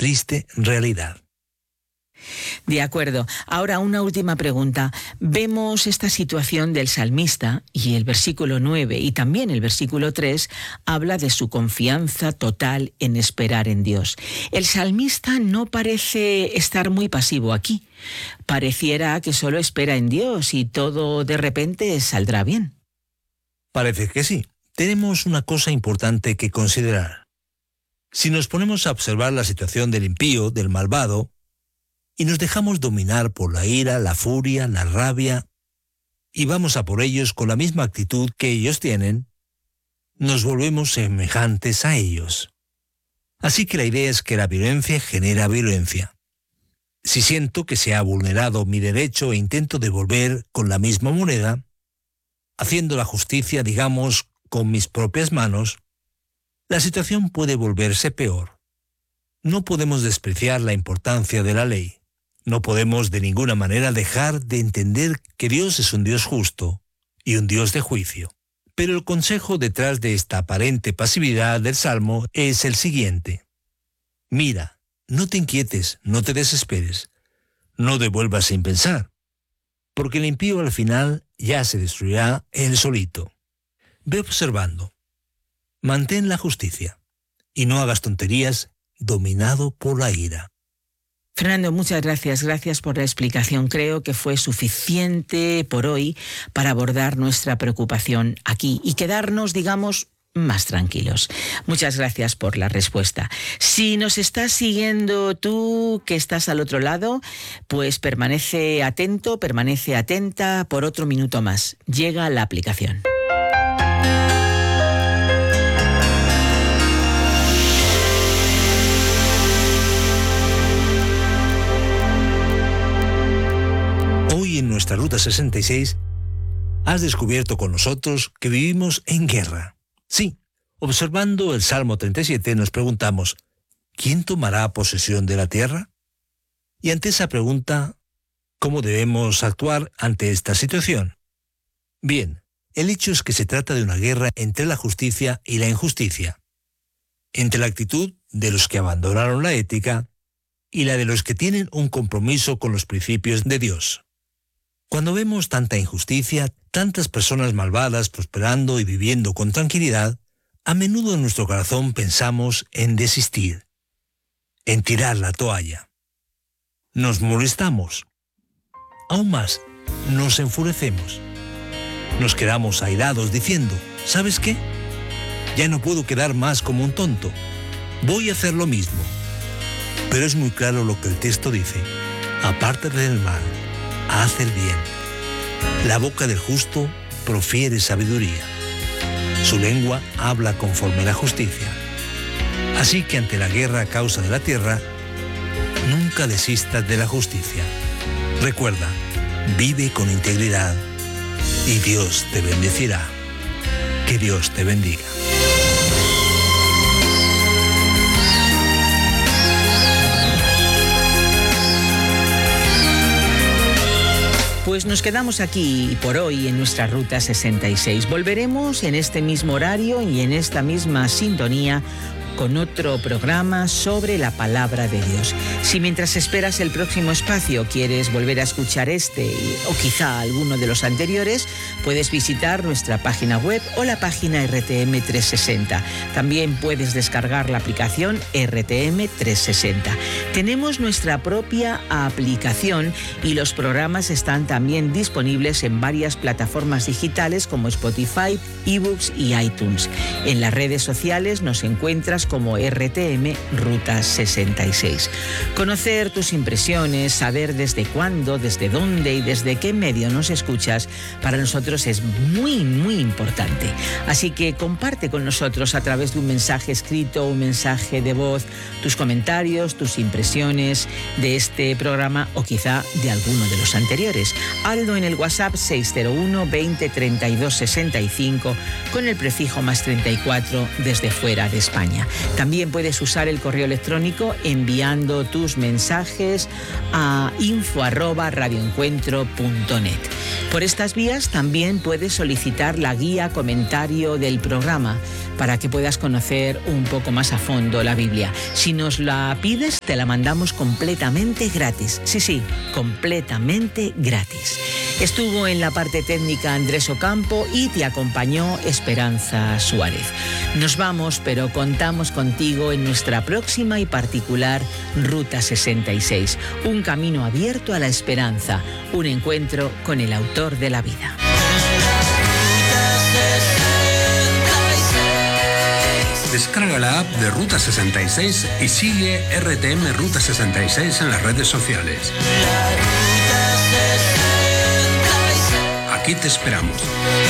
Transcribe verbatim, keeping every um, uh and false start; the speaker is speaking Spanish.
triste realidad. De acuerdo. Ahora una última pregunta. Vemos esta situación del salmista y el versículo nueve y también el versículo tres habla de su confianza total en esperar en Dios. El salmista no parece estar muy pasivo aquí. Pareciera que solo espera en Dios y todo de repente saldrá bien. Parece que sí. Tenemos una cosa importante que considerar. Si nos ponemos a observar la situación del impío, del malvado, y nos dejamos dominar por la ira, la furia, la rabia, y vamos a por ellos con la misma actitud que ellos tienen, nos volvemos semejantes a ellos. Así que la idea es que la violencia genera violencia. Si siento que se ha vulnerado mi derecho e intento devolver con la misma moneda, haciendo la justicia, digamos, con mis propias manos, la situación puede volverse peor. No podemos despreciar la importancia de la ley. No podemos de ninguna manera dejar de entender que Dios es un Dios justo y un Dios de juicio. Pero el consejo detrás de esta aparente pasividad del Salmo es el siguiente. Mira, no te inquietes, no te desesperes, no devuelvas sin pensar, porque el impío al final ya se destruirá él solito. Ve observando, mantén la justicia y no hagas tonterías dominado por la ira. Fernando, muchas gracias. Gracias por la explicación. Creo que fue suficiente por hoy para abordar nuestra preocupación aquí y quedarnos, digamos, más tranquilos. Muchas gracias por la respuesta. Si nos estás siguiendo tú, que estás al otro lado, pues permanece atento, permanece atenta por otro minuto más. Llega la aplicación. En nuestra Ruta sesenta y seis, has descubierto con nosotros que vivimos en guerra. Sí, observando el Salmo treinta y siete nos preguntamos, ¿quién tomará posesión de la tierra? Y ante esa pregunta, ¿cómo debemos actuar ante esta situación? Bien, el hecho es que se trata de una guerra entre la justicia y la injusticia, entre la actitud de los que abandonaron la ética y la de los que tienen un compromiso con los principios de Dios. Cuando vemos tanta injusticia, tantas personas malvadas prosperando y viviendo con tranquilidad, a menudo en nuestro corazón pensamos en desistir, en tirar la toalla. Nos molestamos. Aún más, nos enfurecemos. Nos quedamos airados diciendo, ¿sabes qué? Ya no puedo quedar más como un tonto. Voy a hacer lo mismo. Pero es muy claro lo que el texto dice. Apártate del mal. A hacer bien. La boca del justo profiere sabiduría. Su lengua habla conforme a la justicia. Así que ante la guerra a causa de la tierra, nunca desistas de la justicia. Recuerda, vive con integridad y Dios te bendecirá. Que Dios te bendiga. Pues nos quedamos aquí por hoy en nuestra Ruta sesenta y seis. Volveremos en este mismo horario y en esta misma sintonía con otro programa sobre la palabra de Dios. Si mientras esperas el próximo espacio quieres volver a escuchar este o quizá alguno de los anteriores, puedes visitar nuestra página web o la página R T M trescientos sesenta. También puedes descargar la aplicación R T M trescientos sesenta. Tenemos nuestra propia aplicación y los programas están también disponibles en varias plataformas digitales como Spotify, eBooks y iTunes. En las redes sociales nos encuentras como R T M Ruta sesenta y seis. Conocer tus impresiones, saber desde cuándo, desde dónde y desde qué medio nos escuchas, para nosotros es muy, muy importante. Así que comparte con nosotros a través de un mensaje escrito, un mensaje de voz, tus comentarios, tus impresiones de este programa o quizá de alguno de los anteriores. Hazlo en el WhatsApp seis cero uno, veinte, treinta y dos, sesenta y cinco con el prefijo más treinta y cuatro desde fuera de España. También puedes usar el correo electrónico enviando tus mensajes a info arroba radioencuentro punto net. Por estas vías también puedes solicitar la guía comentario del programa para que puedas conocer un poco más a fondo la Biblia. Si nos la pides, te la mandamos completamente gratis. Sí, sí, completamente gratis. Estuvo en la parte técnica Andrés Ocampo y te acompañó Esperanza Suárez. Nos vamos, pero contamos contigo en nuestra próxima y particular Ruta sesenta y seis. Un camino abierto a la esperanza, un encuentro con el autor de la vida. Descarga la app de Ruta sesenta y seis y sigue R T M Ruta sesenta y seis en las redes sociales. Aquí te esperamos.